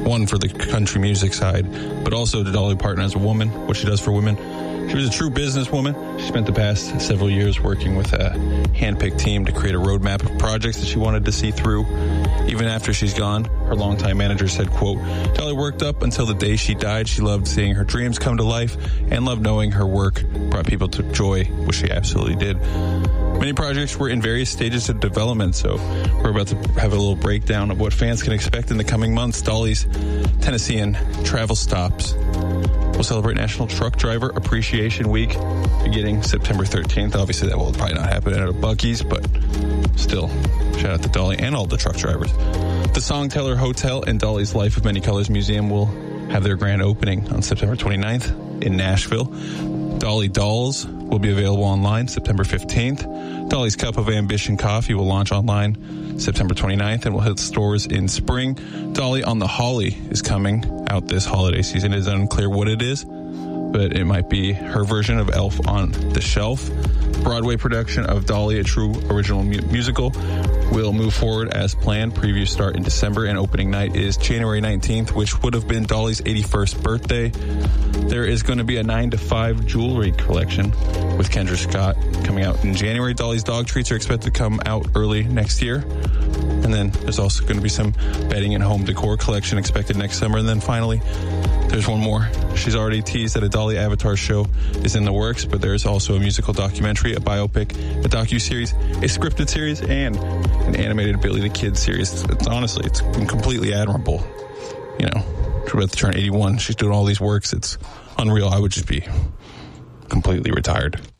one for the country music side, but also to Dolly Parton as a woman, what she does for women. She was a true businesswoman. She spent the past several years working with a hand-picked team to create a roadmap of projects that she wanted to see through. Even after she's gone, her longtime manager said, quote, Dolly worked up until the day she died. She loved seeing her dreams come to life and loved knowing her work brought people to joy, which she absolutely did. Many projects were in various stages of development, so we're about to have a little breakdown of what fans can expect in the coming months. Dolly's Tennessean travel stops. We'll celebrate National Truck Driver Appreciation Week beginning September 13th. Obviously, that will probably not happen at a Buc-ee's, but still, shout out to Dolly and all the truck drivers. The Songteller Hotel and Dolly's Life of Many Colors Museum will have their grand opening on September 29th in Nashville. Dolly Dolls will be available online September 15th. Dolly's Cup of Ambition Coffee will launch online September 29th and will hit stores in spring. Dolly on the Holly is coming out this holiday season. It is unclear what it is, but it might be her version of Elf on the Shelf. Broadway production of Dolly, a true original musical, will move forward as planned. Previews start in December, and opening night is January 19th, which would have been Dolly's 81st birthday. There is going to be a 9 to 5 jewelry collection with Kendra Scott coming out in January. Dolly's dog treats are expected to come out early next year. And then there's also going to be some bedding and home decor collection expected next summer. And then finally, there's one more. She's already teased that a Dolly Avatar show is in the works, but there's also a musical documentary, a biopic, a docuseries, a scripted series, and an animated Billy the Kid series. It's completely admirable. You know, she's about to turn 81. She's doing all these works. It's unreal. I would just be completely retired.